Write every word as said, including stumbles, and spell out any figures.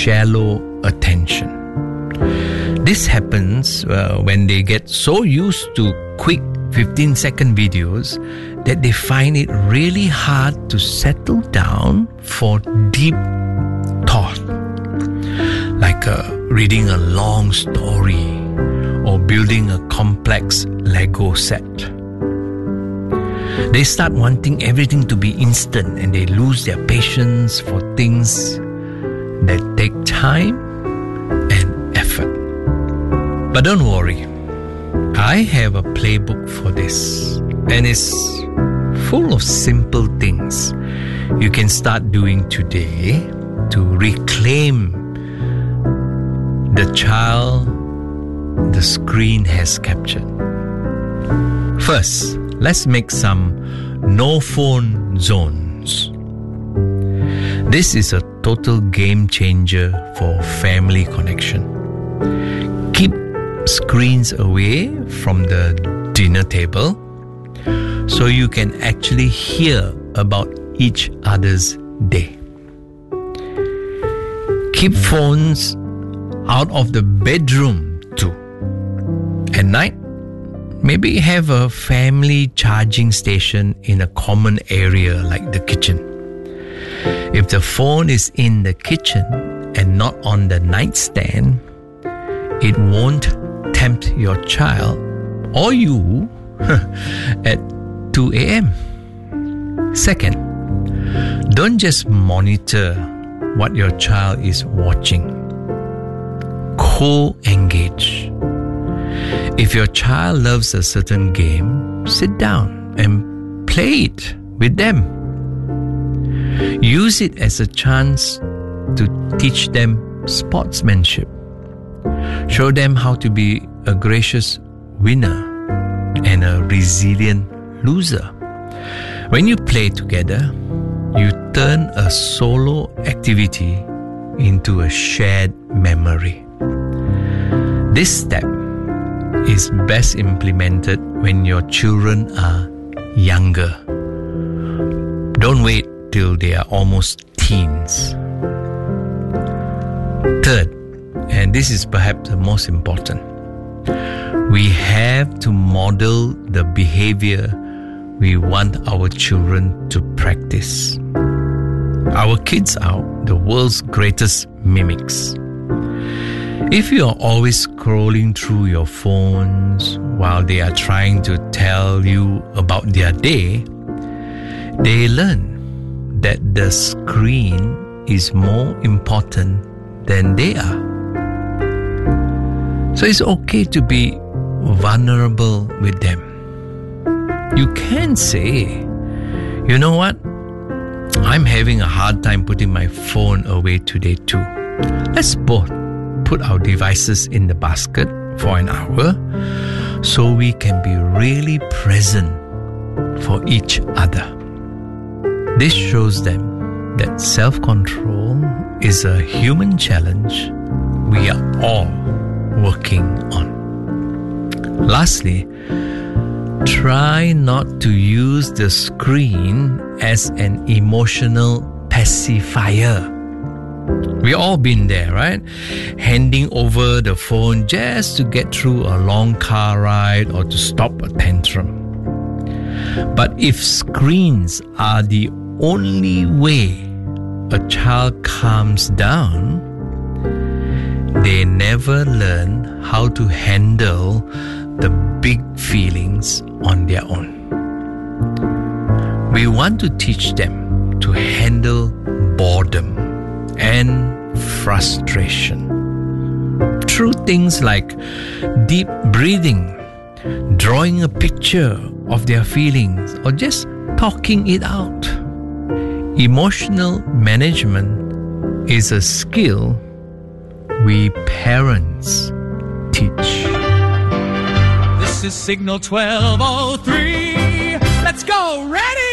shallow attention. This happens uh, when they get so used to quick fifteen second videos that they find it really hard to settle down for deep thought, like uh, reading a long story or building a complex Lego set. They start wanting everything to be instant and they lose their patience for things that take time and effort. But don't worry, I have a playbook for this, and it's full of simple things you can start doing today to reclaim the child the screen has captured. First, let's make some no phone zones. This is a total game changer for family connection. Keep screens away from the dinner table so you can actually hear about each other's day. Keep phones out of the bedroom too. At night, maybe have a family charging station in a common area like the kitchen. If the phone is in the kitchen and not on the nightstand, it won't tempt your child or you at two a.m. Second, don't just monitor what your child is watching. Co-engage. If your child loves a certain game, sit down and play it with them. Use it as a chance to teach them sportsmanship. Show them how to be a gracious winner and a resilient loser. When you play together, you turn a solo activity into a shared memory. This step is best implemented when your children are younger. Don't wait till they are almost teens. Third, and this is perhaps the most important, we have to model the behavior we want our children to practice. Our kids are the world's greatest mimics. If you are always scrolling through your phones while they are trying to tell you about their day, they learn that the screen is more important than they are. So it's okay to be vulnerable with them. You can say, you know what? I'm having a hard time putting my phone away today too. Let's both put our devices in the basket for an hour so we can be really present for each other. This shows them that self-control is a human challenge we are all working on. Lastly, try not to use the screen as an emotional pacifier. We've all been there, right? Handing over the phone just to get through a long car ride or to stop a tantrum. But if screens are the only way a child calms down, they never learn how to handle the big feelings on their own. We want to teach them to handle boredom and frustration through things like deep breathing, drawing a picture of their feelings, or just talking it out. Emotional management is a skill we parents teach. This is Signal twelve oh three. Let's go. Ready?